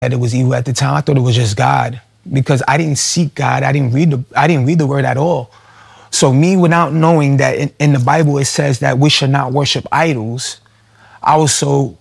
that it was evil at the time. I thought it was just God because I didn't seek God. I didn't read the word at all. So me, without knowing that in the Bible it says that we should not worship idols, I was so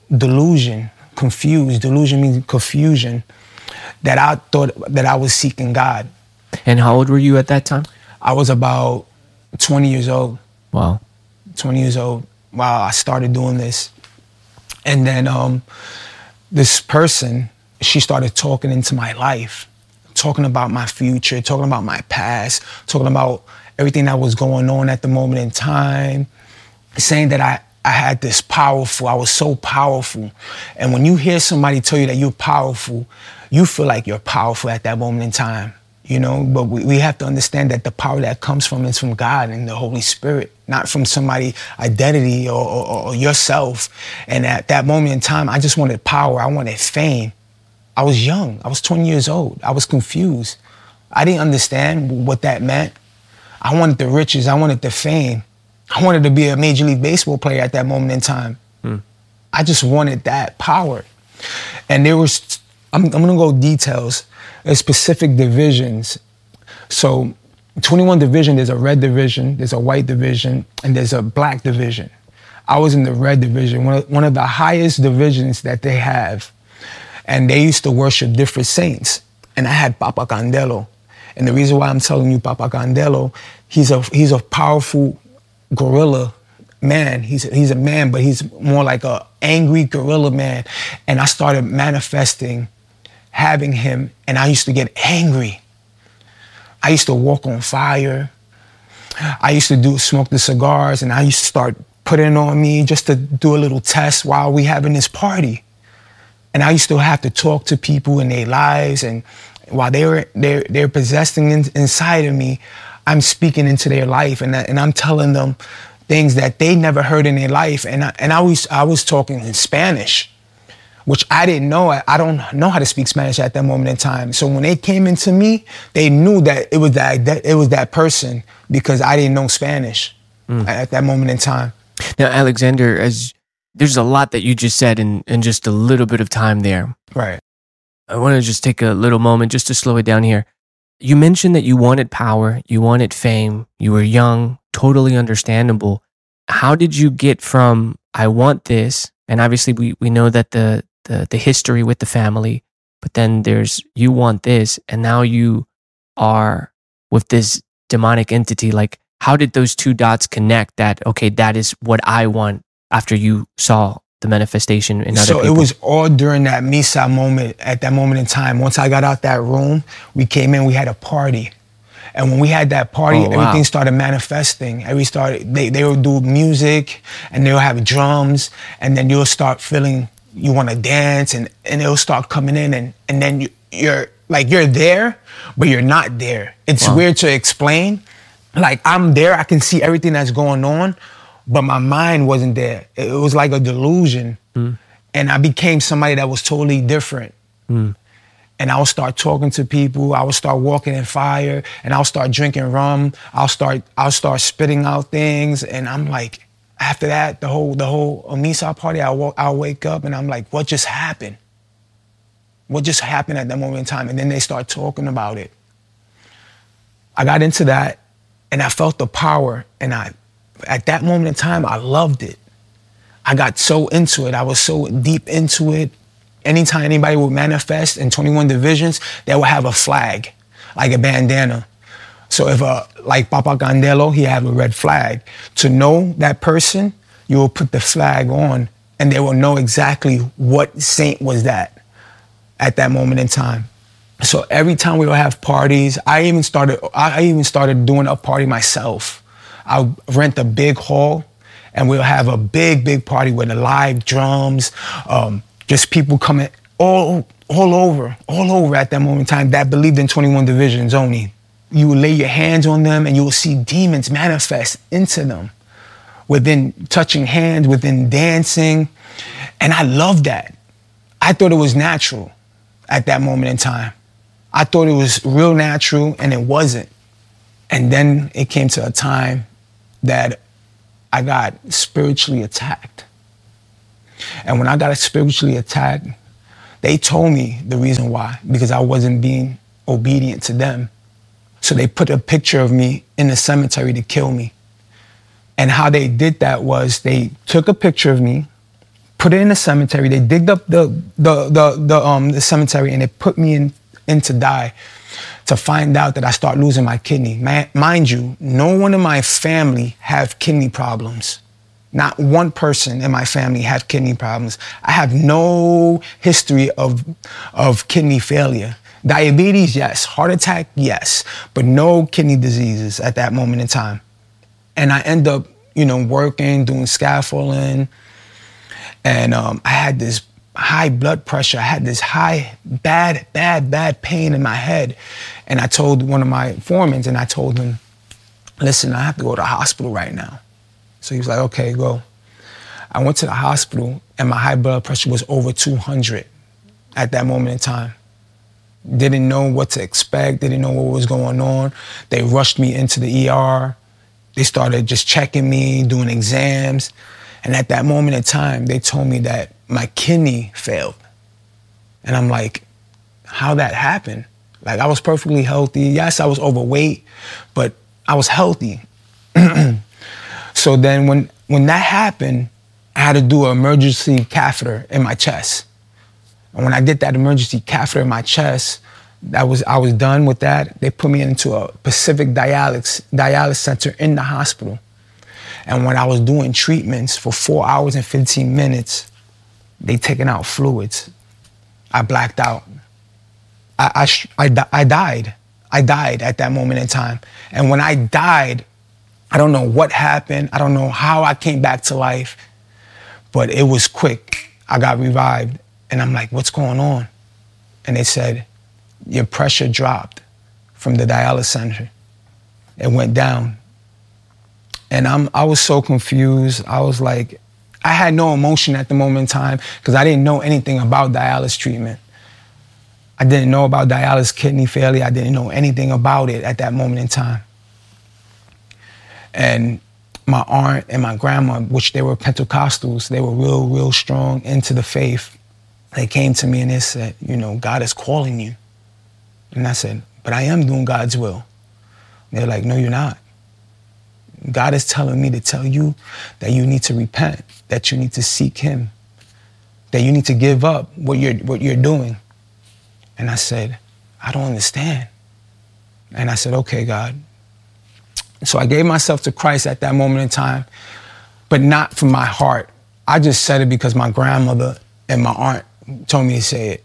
confused. Delusion means confusion, that I thought that I was seeking God. And how old were you at that time? I was about 20 years old. Wow. 20 years old. Wow, I started doing this. And then this person, she started talking into my life, talking about my future, talking about my past, talking about everything that was going on at the moment in time, saying that I had this powerful, I was so powerful. And when you hear somebody tell you that you're powerful, you feel like you're powerful at that moment in time, you know? But we have to understand that the power that comes from is from God and the Holy Spirit, not from somebody's identity or yourself. And at that moment in time, I just wanted power, I wanted fame. I was young, I was 20 years old, I was confused. I didn't understand what that meant. I wanted the riches, I wanted the fame. I wanted to be a Major League Baseball player at that moment in time. I just wanted that power. And there was, I'm gonna go details, there's specific divisions. So 21 division, there's a red division, there's a white division, and there's a black division. I was in the red division, one of the highest divisions that they have. And they used to worship different saints. And I had Papa Candelo. And the reason why I'm telling you Papa Candelo, he's a powerful gorilla man. He's a man, but he's more like a angry gorilla man. And I started manifesting having him, and I used to get angry. I used to walk on fire. I used to smoke the cigars, and I used to start putting it on me just to do a little test while we having this party. And I used to have to talk to people in their lives, and while they're possessing inside of me, I'm speaking into their life, and I'm telling them things that they never heard in their life. And I was talking in Spanish, which I didn't know. I don't know how to speak Spanish at that moment in time. So when they came into me, they knew that it was that person because I didn't know Spanish at that moment in time. Now, Alexander, there's a lot that you just said in just a little bit of time there. Right. I want to just take a little moment just to slow it down here. You mentioned that you wanted power, you wanted fame, you were young, totally understandable. How did you get from, I want this, and obviously we know that the history with the family, but then there's, you want this, and now you are with this demonic entity. Like, how did those two dots connect that, okay, that is what I want after you saw the manifestation in other people? So it was all during that Misa moment, at that moment in time. Once I got out that room, we came in, we had a party. And when we had that party, everything started manifesting. They would do music, and they'll have drums, and then you'll start feeling you want to dance, and it'll start coming in, and then you're there, but you're not there. It's weird to explain. Like, I'm there, I can see everything that's going on, but my mind wasn't there. It was like a delusion. And I became somebody that was totally different. And I would start talking to people, I would start walking in fire, and I'll start drinking rum, I'll start spitting out things, and I'm like, after that, the whole Misa party, I'll wake up and I'm like, what just happened? What just happened at that moment in time? And then they start talking about it. I got into that, and I felt the power, and at that moment in time, I loved it. I got so into it. I was so deep into it. Anytime anybody would manifest in 21 divisions, they would have a flag, like a bandana. So if like Papa Candelo, he have a red flag. To know that person, you will put the flag on, and they will know exactly what saint was that at that moment in time. So every time we would have parties, I even started doing a party myself. I'll rent a big hall, and we'll have a big party with the live drums, just people coming all over at that moment in time that believed in 21 divisions only. You will lay your hands on them, and you will see demons manifest into them within touching hands, within dancing. And I loved that. I thought it was natural at that moment in time. I thought it was real natural, and it wasn't. And then it came to a time that I got spiritually attacked. And when I got spiritually attacked, They told me the reason why, because I wasn't being obedient to them. So they put a picture of me in the cemetery to kill me. And how they did that was they took a picture of me, put it in the cemetery. They digged up the cemetery and they put me in to die, to find out that I start losing my kidney. Mind you, no one in my family have kidney problems. Not one person in my family have kidney problems. I have no history of kidney failure. Diabetes, yes. Heart attack, yes. But no kidney diseases at that moment in time. And I end up, working, doing scaffolding. And I had this high blood pressure. I had this high, bad pain in my head. And I told one of my foremen, and I told him, listen, I have to go to the hospital right now. So he was like, okay, go. I went to the hospital and my high blood pressure was over 200 at that moment in time. Didn't know what to expect, didn't know what was going on. They rushed me into the ER. They started just checking me, doing exams. And at that moment in time, they told me that my kidney failed. And I'm like, how that happened? Like, I was perfectly healthy. Yes, I was overweight, but I was healthy. So then when that happened, I had to do an emergency catheter in my chest. And when I did that emergency catheter in my chest, I was done with that. They put me into a Pacific dialysis center in the hospital. And when I was doing treatments for 4 hours and 15 minutes, they taking out fluids. I blacked out. I died. I died at that moment in time. And when I died, I don't know what happened. I don't know how I came back to life, but it was quick. I got revived. And I'm like, what's going on? And they said, your pressure dropped from the dialysis center. It went down. And I was so confused. I was like, I had no emotion at the moment in time because I didn't know anything about dialysis treatment. I didn't know about dialysis kidney failure. I didn't know anything about it at that moment in time. And my aunt and my grandma, which they were Pentecostals, they were real strong into the faith. They came to me and they said, God is calling you. And I said, but I am doing God's will. They're like, no, you're not. God is telling me to tell you that you need to repent, that you need to seek him, that you need to give up what you're doing. And I said, I don't understand. And I said, okay, God. So I gave myself to Christ at that moment in time, but not from my heart. I just said it because my grandmother and my aunt told me to say it.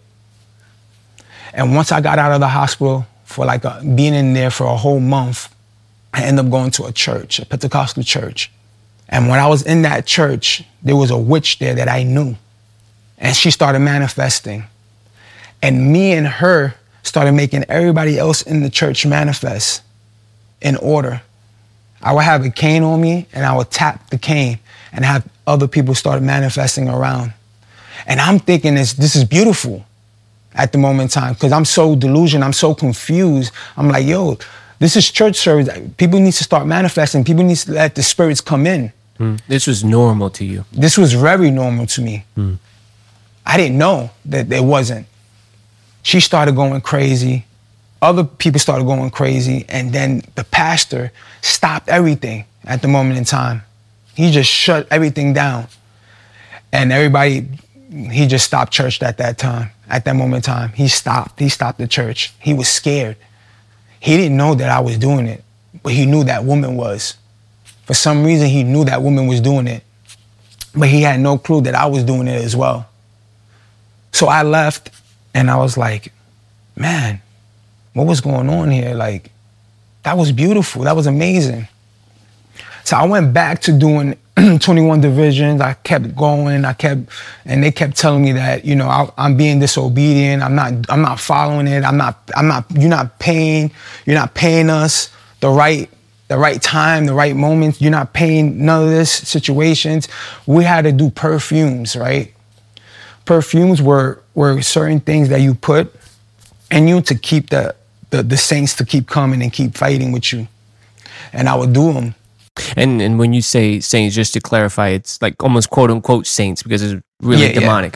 And once I got out of the hospital for being in there for a whole month, I ended up going to a church, a Pentecostal church. And when I was in that church, there was a witch there that I knew. And she started manifesting. And me and her started making everybody else in the church manifest in order. I would have a cane on me and I would tap the cane and have other people start manifesting around. And I'm thinking this is beautiful at the moment in time because I'm so delusional, I'm so confused. I'm like, yo, this is church service. People need to start manifesting. People need to let the spirits come in. This was normal to you. This was very normal to me. I didn't know that it wasn't. She started going crazy. Other people started going crazy. And then the pastor stopped everything at the moment in time. He just shut everything down. And he just stopped church at that time, at that moment in time. He stopped the church. He was scared. He didn't know that I was doing it, but he knew that woman was. For some reason, he knew that woman was doing it, but he had no clue that I was doing it as well. So I left and I was like, man, what was going on here? Like, that was beautiful. That was amazing. So I went back to doing 21 divisions. I kept going. And they kept telling me that, I'm being disobedient. I'm not following it. You're not paying us the right time, the right moments. You're not paying none of this situations. We had to do perfumes, right? Perfumes were certain things that you put in you to keep the saints to keep coming and keep fighting with you. And I would do them. And when you say saints, just to clarify, it's like almost quote unquote saints because it's really demonic.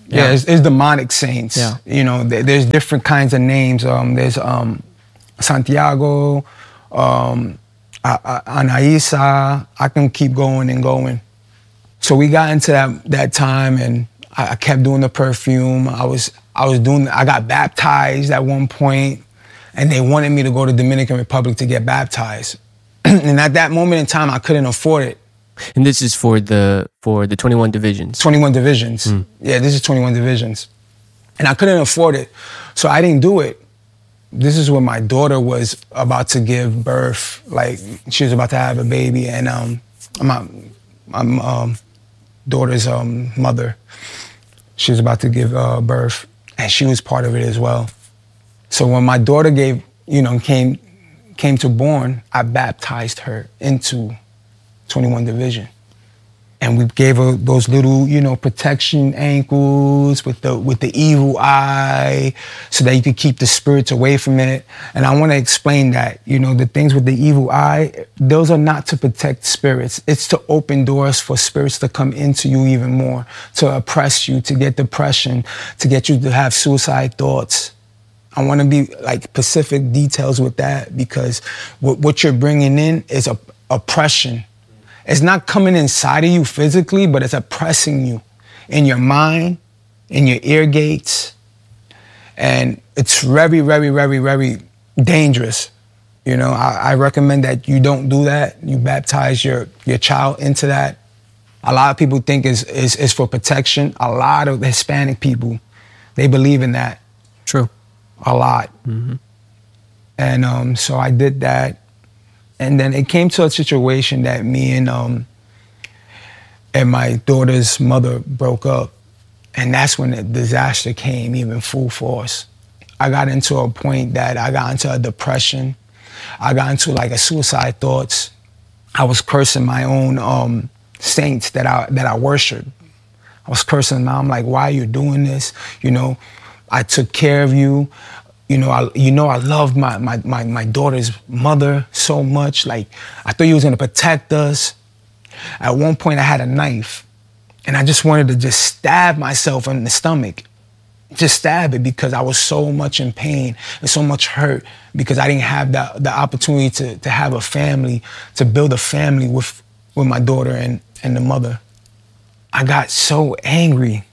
Yeah, it's demonic saints. Yeah. You know, there's different kinds of names. There's Santiago, Anaisa. I can keep going and going. So we got into that time, and I kept doing the perfume. I got baptized at one point, and they wanted me to go to Dominican Republic to get baptized. And at that moment in time, I couldn't afford it. And this is for the 21 divisions. 21 divisions. Yeah, this is 21 divisions. And I couldn't afford it. So I didn't do it. This is when my daughter was about to give birth. Like, she was about to have a baby. And my daughter's mother, she was about to give birth. And she was part of it as well. So when my daughter came to born, I baptized her into 21 division. And we gave her those little, protection ankles with the evil eye so that you could keep the spirits away from it. And I want to explain that, the things with the evil eye, those are not to protect spirits. It's to open doors for spirits to come into you even more, to oppress you, to get depression, to get you to have suicide thoughts. I want to be like specific details with that, because what you're bringing in is oppression. It's not coming inside of you physically, but it's oppressing you in your mind, in your ear gates. And it's very, very, very, very dangerous. I recommend that you don't do that. You baptize your child into that. A lot of people think it's for protection. A lot of Hispanic people, they believe in that. True. A lot. Mm-hmm. And so I did that. And then it came to a situation that me and my daughter's mother broke up. And that's when the disaster came, even full force. I got into a point that I got into a depression. I got into like a suicide thoughts. I was cursing my own saints that I worship. I was cursing them. I'm like, why are you doing this? I took care of you. I loved my daughter's mother so much. Like, I thought you was gonna protect us. At one point, I had a knife, and I just wanted to just stab myself in the stomach. Just stab it, because I was so much in pain and so much hurt, because I didn't have the opportunity to have a family, to build a family with my daughter and the mother. I got so angry.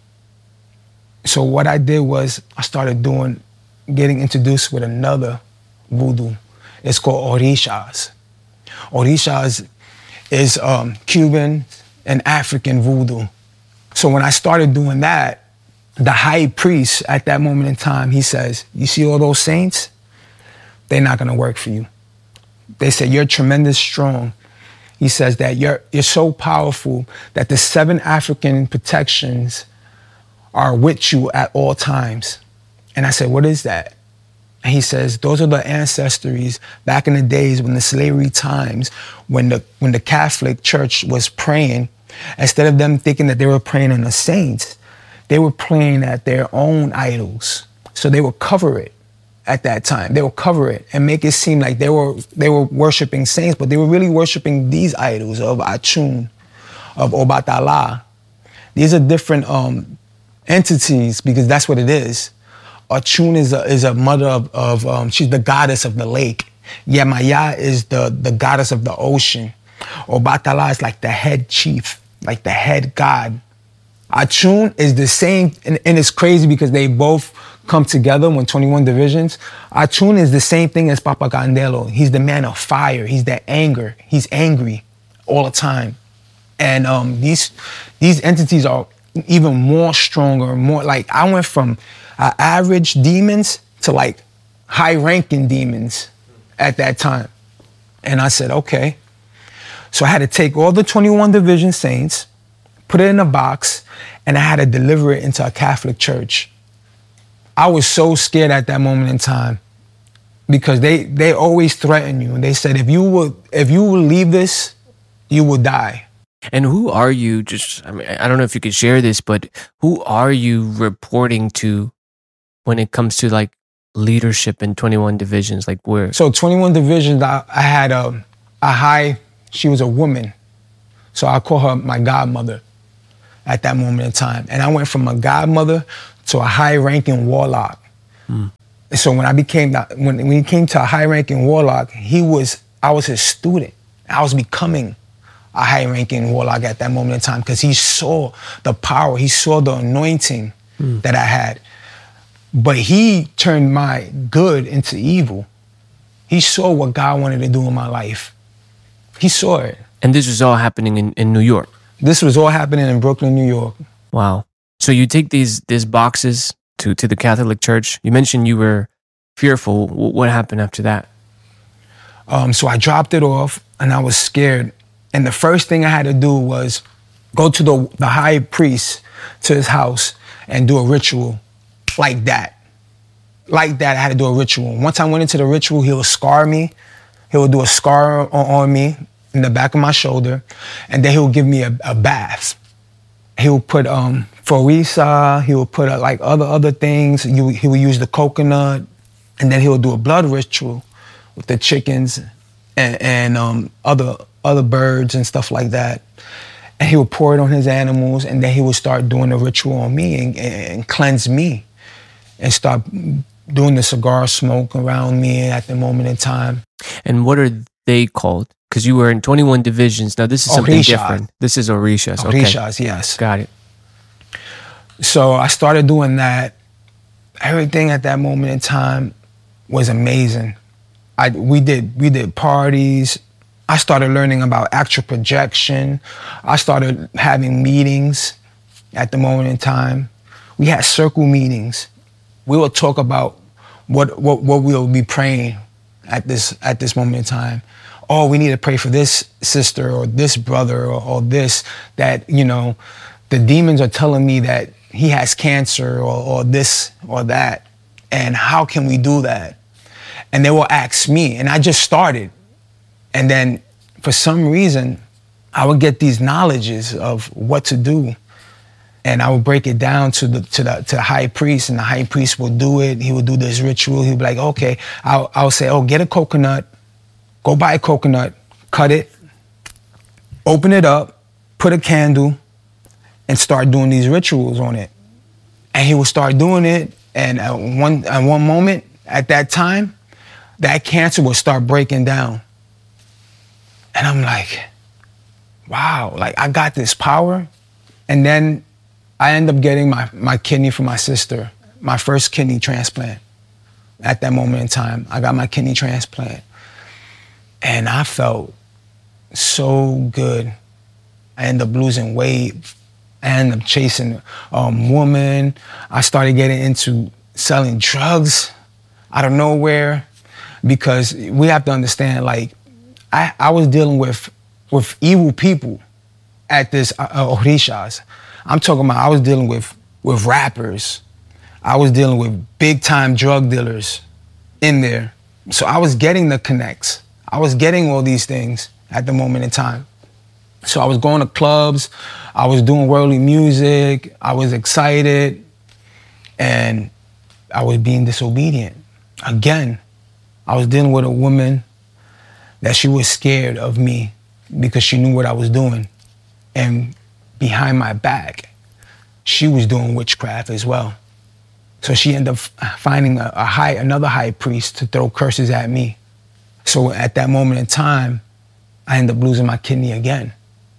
So what I did was I started getting introduced with another voodoo. It's called Orishas. Orishas is Cuban and African voodoo. So when I started doing that, the high priest at that moment in time, he says, you see all those saints? They're not gonna work for you. They said, you're tremendous strong. He says that you're so powerful that the 7 African protections are with you at all times. And I said, what is that? And he says, those are the ancestries back in the days when the slavery times, when the Catholic Church was praying, instead of them thinking that they were praying on the saints, they were praying at their own idols. So they would cover it at that time. They would cover it and make it seem like they were worshiping saints, but they were really worshiping these idols of Achun, of Obatala. These are different entities, because that's what it is. Achun is a mother of she's the goddess of the lake. Yemaya is the goddess of the ocean. Obatala is like the head chief, like the head god. Achun is the same, and it's crazy because they both come together when 21 divisions. Achun is the same thing as Papa Candelo. He's the man of fire. He's the anger. He's angry all the time. And these entities are even more stronger, more like, I went from average demons to like high-ranking demons at that time. And I said, okay. So I had to take all the 21 division saints, put it in a box, and I had to deliver it into a Catholic church. I was so scared at that moment in time, because they always threaten you. And they said, if you will leave this, you will die. And who are you, I don't know if you could share this, but who are you reporting to when it comes to like leadership in 21 divisions? Like where? So 21 divisions, I had a high, she was a woman. So I call her my godmother. at that moment in time. And I went from a godmother to a high-ranking warlock. So when he came to a high-ranking warlock, I was his student. I was becoming a high-ranking warlock at that moment in time because he saw the power, he saw the anointing that I had. But he turned my good into evil. He saw what God wanted to do in my life. He saw it. And this was all happening in New York? This was all happening in Brooklyn, New York. Wow. So you take these boxes to the Catholic Church. You mentioned you were fearful. What happened after that? So I dropped it off and I was scared. And the first thing I had to do was go to the high priest to his house and do a ritual like that. Like that, I had to do a ritual. Once I went into the ritual, he would scar me. He would do a scar on me in the back of my shoulder. And then he would give me a bath. He would put Forisa, he would put like other things. He would use the coconut. And then he would do a blood ritual with the chickens and other birds and stuff like that. And he would pour it on his animals, and then he would start doing the ritual on me and cleanse me and start doing the cigar smoke around me at the moment in time. And what are they called? Because you were in 21 divisions. Now this is something Orishas. different. This is Orishas. Okay. Orishas, yes. Got it. So I started doing that. Everything at that moment in time was amazing. We did parties. I started learning about astral projection. I started having meetings at the moment in time. We had circle meetings. We would talk about what we'll be praying at this moment in time. Oh, we need to pray for this sister or this brother or this, that, you know, the demons are telling me that he has cancer or this or that. And how can we do that? And they will ask me, and I just started. And then for some reason, I would get these knowledges of what to do. And I would break it down to the high priest, and the high priest would do it. He would do this ritual. He'd be like, okay, I'll say, oh, get a coconut, go buy a coconut, cut it, open it up, put a candle, and start doing these rituals on it. And he would start doing it, and at one moment, at that time, that cancer would start breaking down. And I'm like, wow, like I got this power. And then I end up getting my kidney from my sister, my first kidney transplant. At that moment in time, I got my kidney transplant. And I felt so good. I ended up losing weight. I ended up chasing a woman. I started getting into selling drugs out of nowhere, because we have to understand, like, I was dealing with evil people at this Orishas. I'm talking about I was dealing with rappers. I was dealing with big time drug dealers in there. So I was getting the connects. I was getting all these things at the moment in time. So I was going to clubs. I was doing worldly music. I was excited. And I was being disobedient. Again, I was dealing with a woman that she was scared of me because she knew what I was doing. And behind my back, she was doing witchcraft as well. So she ended up finding another high priest to throw curses at me. So at that moment in time, I ended up losing my kidney again.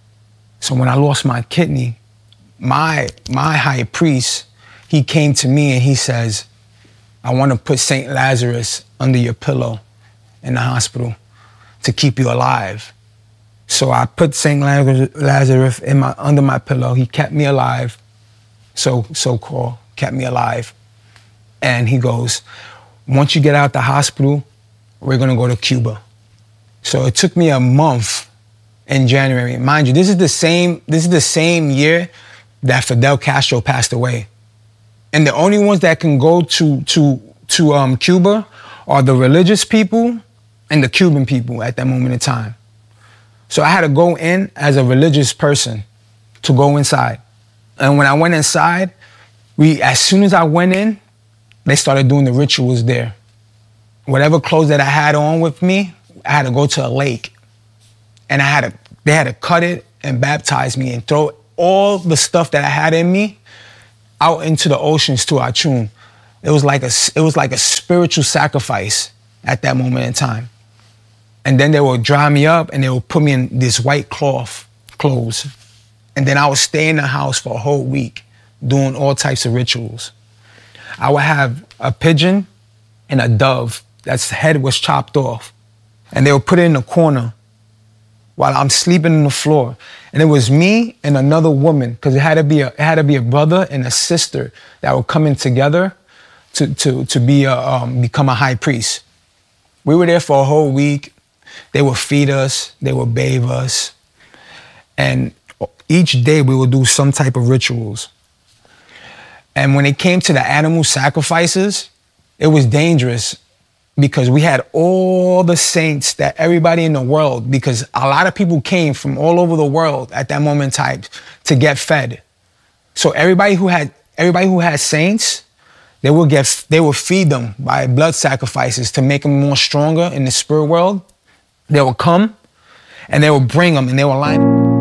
So when I lost my kidney, my high priest, he came to me and he says, I want to put St. Lazarus under your pillow in the hospital to keep you alive. So I put St. Lazarus under my pillow. He kept me alive, so-called, kept me alive. And he goes, once you get out the hospital, we're gonna go to Cuba. So it took me a month in January. Mind you, this is the same year that Fidel Castro passed away. And the only ones that can go to Cuba are the religious people and the Cuban people at that moment in time. So I had to go in as a religious person to go inside. And when I went inside, as soon as I went in, they started doing the rituals there. Whatever clothes that I had on with me, I had to go to a lake. And they had to cut it and baptize me and throw all the stuff that I had in me out into the oceans to Achun. It was like a spiritual sacrifice at that moment in time. And then they would dry me up and they would put me in this white clothes. And then I would stay in the house for a whole week doing all types of rituals. I would have a pigeon and a dove that's head was chopped off. And they would put it in the corner while I'm sleeping on the floor. And it was me and another woman, because it had to be a brother and a sister that were coming together to become a high priest. We were there for a whole week. They would feed us, they would bathe us. And each day we would do some type of rituals. And when it came to the animal sacrifices, it was dangerous because we had all the saints that everybody in the world, because a lot of people came from all over the world at that moment in time to get fed. So everybody who had saints, they would feed them by blood sacrifices to make them more stronger in the spirit world. They would come and they would bring them and they would line up.